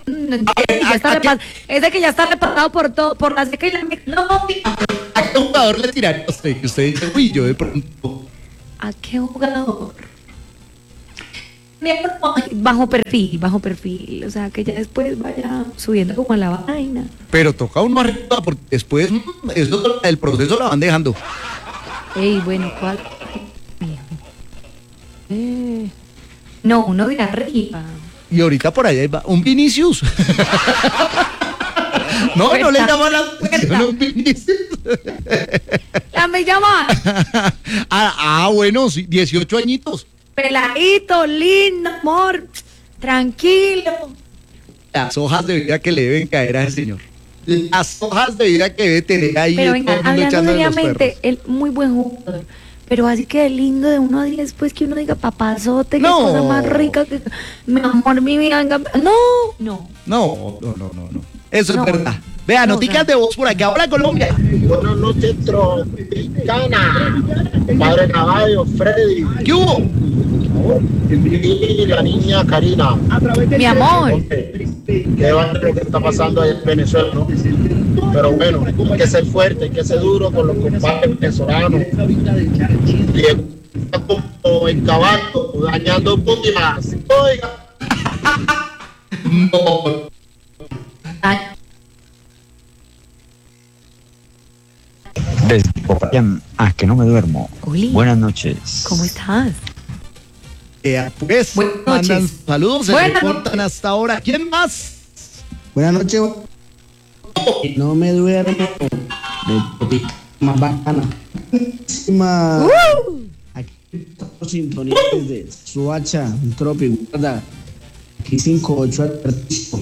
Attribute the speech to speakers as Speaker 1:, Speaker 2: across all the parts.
Speaker 1: Es de que ya está reparado por todo, por la seca y la... No,
Speaker 2: ¿A qué jugador le tiraría a usted? Que usted dice, uy, yo de pronto.
Speaker 1: ¿a qué jugador? Bajo perfil, o sea, que ya después vaya subiendo como a la vaina.
Speaker 2: Pero toca uno arriba porque después eso, el proceso la van dejando.
Speaker 1: Ey, bueno, ¿cuál? No, uno de arriba.
Speaker 2: Y ahorita por allá va un Vinicius. No,
Speaker 1: Puerta,
Speaker 2: no le llaman la atención a un Vinicius.
Speaker 1: Dame llamar.
Speaker 2: Bueno, sí, 18 añitos.
Speaker 1: Peladito, lindo, amor, tranquilo.
Speaker 2: Las hojas de vida que le deben caer a ese señor. Las hojas de vida que debe tener ahí.
Speaker 1: Pero venga,
Speaker 2: todo el mundo
Speaker 1: hablando
Speaker 2: echándole los
Speaker 1: seriamente,
Speaker 2: perros.
Speaker 1: él muy buen jugador. Pero así que lindo de 1 a 10, después que uno diga papazote, qué
Speaker 2: No.
Speaker 1: cosa más rica, que mi amor, mi vida. No.
Speaker 2: No. Eso
Speaker 1: No.
Speaker 2: es verdad. Vea,
Speaker 1: No,
Speaker 2: noticias
Speaker 1: o sea,
Speaker 2: de voz por acá. Hola, Colombia.
Speaker 3: Buenas noches, Tropicana. Padre Caballo, Freddy.
Speaker 2: ¿Qué hubo?
Speaker 3: Y la niña Karina.
Speaker 1: Mi amor.
Speaker 3: Qué va lo que está pasando ahí en Venezuela, ¿no? Pero bueno, hay que ser fuerte, hay que ser duro con los compadres venezolanos. Y está como el caballo, dañando Putin. Oiga.
Speaker 2: No.
Speaker 1: Ay,
Speaker 4: Desde Popayán, que no me duermo.
Speaker 1: Oli.
Speaker 4: Buenas noches.
Speaker 1: ¿cómo estás?
Speaker 2: Pues
Speaker 1: Buenas
Speaker 2: mandan
Speaker 1: noches.
Speaker 2: saludos, se
Speaker 1: Buenas
Speaker 2: reportan hasta ahora. ¿Quién más?
Speaker 5: Buenas noches. No me duermo. De más bacana. Aquí estamos sintonizando de Suacha, Tropi, guarda. Aquí 58 Albertico.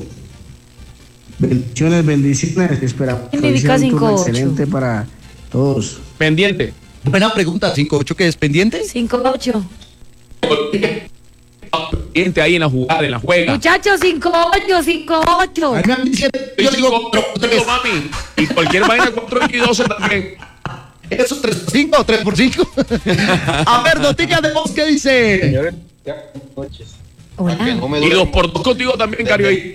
Speaker 5: Bendiciones. Esperamos.
Speaker 1: ¿Quién me ubica
Speaker 5: que sea un turno
Speaker 1: 58?
Speaker 5: excelente para todos.
Speaker 6: Pendiente.
Speaker 2: Buena pregunta, 5-8, ¿qué es pendiente?
Speaker 1: 5-8.
Speaker 6: Pendiente ahí en la jugada, en la juega.
Speaker 1: Muchachos, 5-8.
Speaker 2: Ay, me han dicho, yo digo 4-3.
Speaker 6: Mami. Y cualquier vaina 4 y 12 también.
Speaker 2: ¿Eso 3-5 o 3-5? A ver, noticias de voz, ¿qué dice?
Speaker 7: Señores, buenas noches.
Speaker 1: Hola.
Speaker 6: Y 2x2 contigo también, Cario. Ahí.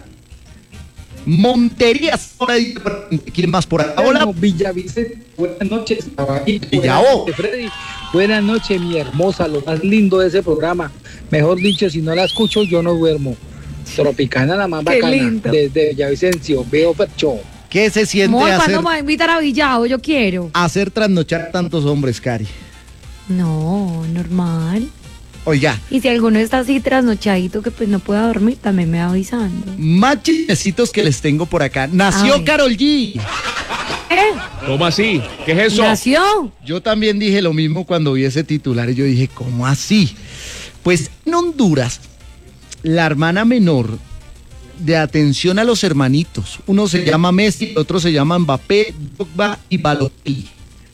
Speaker 2: Monterías. Por ahí. ¿Quién más por acá? Hola.
Speaker 7: Villavicencio, buenas noches.
Speaker 2: Villao.
Speaker 7: Freddy, buenas noches, mi hermosa, lo más lindo de ese programa. Mejor dicho, si no la escucho, yo no duermo. Tropicana, la más
Speaker 1: Qué
Speaker 7: bacana.
Speaker 1: lindo.
Speaker 7: Desde Villavicencio, veo Percho.
Speaker 2: ¿Qué se siente
Speaker 1: Amor,
Speaker 2: hacer,
Speaker 1: ¿cuándo me va a invitar a Villao? Yo quiero.
Speaker 2: hacer trasnochar tantos hombres, Cari?
Speaker 1: No, normal.
Speaker 2: Oiga,
Speaker 1: Y si alguno está así trasnochadito que pues no pueda dormir, también me va avisando.
Speaker 2: más chismecitos que les tengo por acá. Nació
Speaker 1: Ay.
Speaker 2: Karol G.
Speaker 6: ¿Cómo así? ¿Qué es eso?
Speaker 1: ¿Nació?
Speaker 2: Yo también dije lo mismo cuando vi ese titular y yo dije, ¿cómo así? Pues en Honduras, la hermana menor de atención a los hermanitos, uno se llama Messi, el otro se llama Mbappé, Drogba y Balotelli.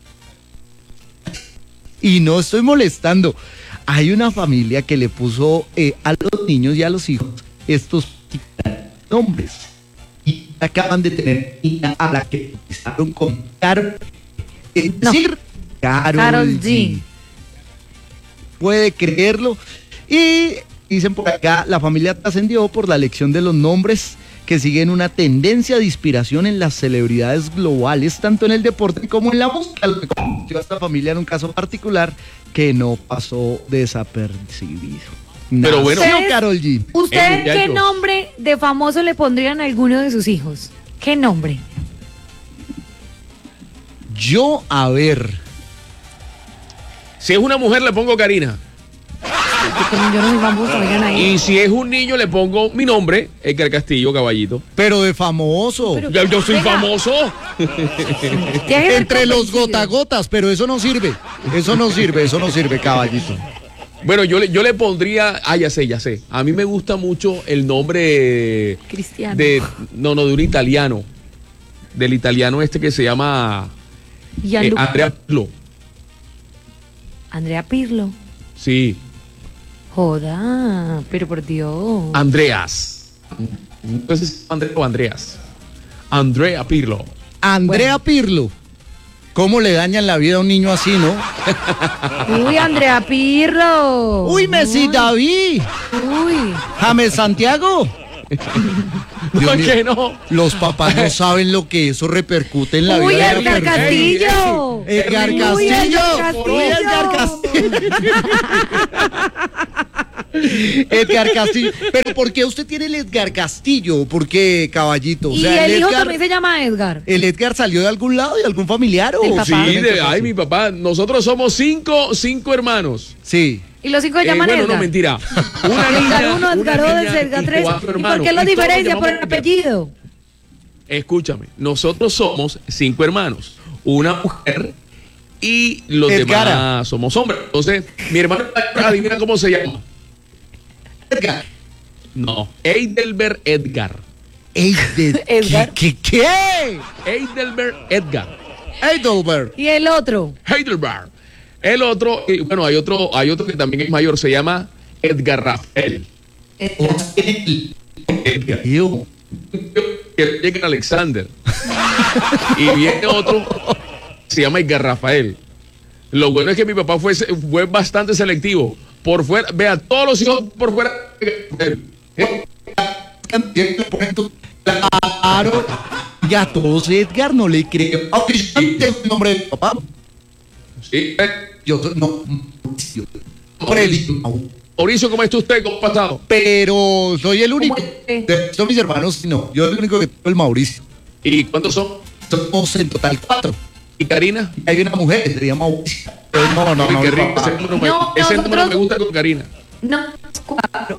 Speaker 2: Y no estoy molestando. Hay una familia que le puso a los niños y a los hijos estos nombres. Y acaban de tener niña a la que empezaron con Karol. Es decir,
Speaker 1: Karol G.
Speaker 2: Puede creerlo. Y dicen por acá, la familia trascendió por la elección de los nombres que siguen una tendencia de inspiración en las celebridades globales, tanto en el deporte como en la música. Lo que convirtió a esta familia en un caso particular que no pasó desapercibido.
Speaker 6: Pero bueno.
Speaker 2: Nació Karol G.
Speaker 1: ¿Ustedes qué
Speaker 6: muchachos.
Speaker 1: nombre de famoso le pondrían a alguno de sus hijos? ¿Qué nombre?
Speaker 2: Yo, a ver,
Speaker 6: Si es una mujer, le pongo Karina.
Speaker 1: Porque yo no soy famoso, oigan ahí.
Speaker 6: Y si es un niño, le pongo mi nombre, Edgar Castillo, Caballito.
Speaker 2: pero de famoso.
Speaker 1: Pero-
Speaker 6: Yo soy
Speaker 1: Venga.
Speaker 6: famoso.
Speaker 1: Tiene que ser
Speaker 2: Entre los
Speaker 1: convencido.
Speaker 2: gotagotas, pero eso no sirve. Eso no sirve, caballito.
Speaker 6: Bueno, yo le pondría. Ya sé. A mí me gusta mucho el nombre
Speaker 1: Cristiano.
Speaker 6: de un italiano. Del italiano este que se llama
Speaker 1: Gianluca.
Speaker 6: Andrea Pirlo.
Speaker 1: Andrea Pirlo.
Speaker 6: Sí,
Speaker 1: Joda, pero por Dios.
Speaker 6: Andreas. Entonces, Andrea o Andreas. Andrea Pirlo.
Speaker 2: Andrea Pirlo. ¿Cómo le dañan la vida a un niño así, no?
Speaker 1: Uy, Andrea Pirlo.
Speaker 2: Uy, Messi David.
Speaker 1: Uy.
Speaker 2: James Santiago. Dios
Speaker 6: ¿Por
Speaker 2: mío.
Speaker 6: qué no?
Speaker 2: Los papás no saben lo que eso repercute en la
Speaker 1: Uy,
Speaker 2: vida de la
Speaker 1: Edgar
Speaker 2: persona.
Speaker 1: Castillo.
Speaker 2: Edgar
Speaker 1: Uy,
Speaker 2: Castillo.
Speaker 1: Edgar Castillo.
Speaker 2: Edgar Castillo. Pero ¿por qué usted tiene el Edgar Castillo? ¿Por qué, caballito? O
Speaker 1: Y
Speaker 2: sea,
Speaker 1: el hijo
Speaker 2: Edgar,
Speaker 1: también se llama Edgar.
Speaker 2: ¿el Edgar salió de algún lado, de algún familiar?
Speaker 1: Del
Speaker 2: ¿O
Speaker 1: papá.
Speaker 6: Sí,
Speaker 2: simplemente
Speaker 6: ay,
Speaker 2: pasó?
Speaker 6: mi papá. Nosotros somos cinco hermanos.
Speaker 2: Sí.
Speaker 1: Y los 5 se llaman
Speaker 6: Bueno,
Speaker 1: Edgar.
Speaker 6: no, mentira. Una
Speaker 1: Edgar
Speaker 6: niña,
Speaker 1: 1,
Speaker 6: una
Speaker 1: Edgar 2,
Speaker 6: niña
Speaker 1: Edgar
Speaker 6: y
Speaker 1: 3.
Speaker 6: cuatro
Speaker 1: ¿Y por
Speaker 6: hermanos.
Speaker 1: qué la
Speaker 6: Y todos
Speaker 1: diferencia?
Speaker 6: nos
Speaker 1: Por el
Speaker 6: llamamos Edgar.
Speaker 1: apellido.
Speaker 6: Escúchame, nosotros somos 5 hermanos, una mujer y los
Speaker 2: Edgara.
Speaker 6: demás somos hombres. Entonces, mi hermano, adivina cómo se llama.
Speaker 2: Edgar.
Speaker 6: No, Heidelberg Edgar.
Speaker 1: Edgar.
Speaker 2: ¿Qué?
Speaker 6: Heidelberg Edgar.
Speaker 2: Heidelberg.
Speaker 1: Y el otro.
Speaker 6: Heidelberg. El otro, y bueno, hay otro que también es mayor, se llama Edgar Rafael. Edgar.
Speaker 2: Ew.
Speaker 6: Que llega Alexander. Y viene otro, se llama Edgar Rafael. Lo bueno es que mi papá fue bastante selectivo. Por fuera, vea, todos los hijos por fuera.
Speaker 2: Claro. Y a todos Edgar no le creo. Aunque yo no tengo el nombre de mi papá.
Speaker 6: Sí.
Speaker 2: Yo no. Por el hijo.
Speaker 6: Mauricio, ¿cómo está usted? ¿Cómo ha pasado?
Speaker 2: Pero soy el único.
Speaker 1: ¿Cómo es?
Speaker 2: Son mis hermanos, no. Yo soy el único que tengo el Mauricio.
Speaker 6: ¿Y cuántos son?
Speaker 2: Somos en total 4.
Speaker 6: ¿Y Karina?
Speaker 2: Y hay una mujer que se llama Mauricio. No,
Speaker 6: Ay, qué
Speaker 2: mi
Speaker 6: rico.
Speaker 2: papá.
Speaker 6: Ese número,
Speaker 1: No,
Speaker 6: ese número
Speaker 1: nosotros-
Speaker 6: me gusta con Karina.
Speaker 1: No, 4.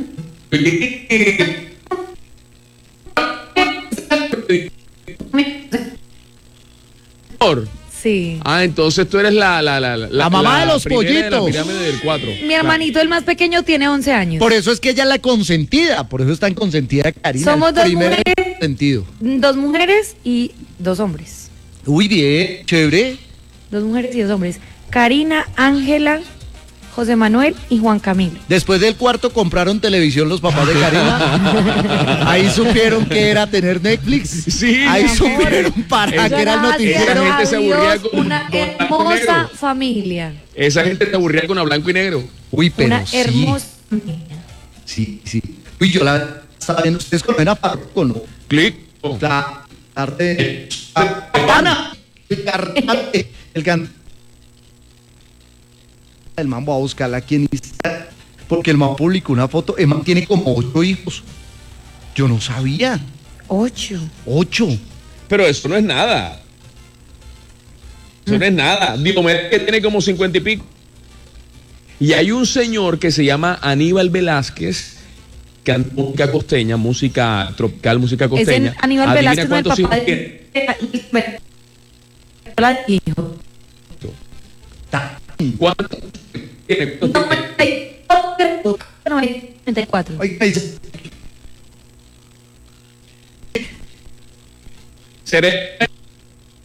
Speaker 1: Sí.
Speaker 6: Ah, entonces tú eres la
Speaker 2: mamá de los
Speaker 6: primera de la
Speaker 2: pollitos.
Speaker 6: pirámide del 4.
Speaker 1: Mi hermanito, el más pequeño, tiene 11 años.
Speaker 2: Por eso es que ella es la consentida. Por eso es tan consentida Karina.
Speaker 1: Somos
Speaker 2: el
Speaker 1: dos
Speaker 2: primer
Speaker 1: mujeres.
Speaker 2: sentido.
Speaker 1: 2 mujeres y 2 hombres.
Speaker 2: Uy, bien, chévere.
Speaker 1: 2 mujeres y 2 hombres. Karina, Ángela, José Manuel y Juan Camilo.
Speaker 2: Después del cuarto compraron televisión los papás de Karina. Ahí supieron que era tener Netflix.
Speaker 6: Sí,
Speaker 2: Ahí
Speaker 6: mi amor.
Speaker 2: supieron para que era el
Speaker 1: Gracias
Speaker 2: noticiero.
Speaker 6: Esa gente se
Speaker 1: a
Speaker 6: aburría
Speaker 1: Dios,
Speaker 6: con-
Speaker 1: una
Speaker 6: con blanco y
Speaker 1: hermosa
Speaker 6: negro.
Speaker 1: familia.
Speaker 6: Esa gente te aburría con a blanco y negro.
Speaker 2: Uy, pero
Speaker 1: Una
Speaker 2: sí.
Speaker 1: hermosa familia.
Speaker 2: Sí. Uy, yo la estaba viendo ustedes con una parroco, ¿no?
Speaker 6: Clic.
Speaker 2: La tarde. Ana, el cantante. El man va a buscarla aquí en Instagram. Porque el man publicó una foto. El man tiene como 8 hijos. Yo no sabía.
Speaker 1: 8.
Speaker 2: 8.
Speaker 6: Pero eso no es nada. Eso no es nada. Diomedes que tiene como 50 y pico. Y hay un señor que se llama Aníbal Velázquez, que canta música costeña, música tropical, música
Speaker 1: Es
Speaker 6: costeña.
Speaker 1: en Aníbal
Speaker 6: Adivina
Speaker 1: Velázquez, no el
Speaker 6: cuántos
Speaker 1: papá
Speaker 6: hijos tiene.
Speaker 1: de hijo.
Speaker 6: ¿Cuántos tiene?
Speaker 1: 94.
Speaker 2: Oiga, dice,
Speaker 6: Seré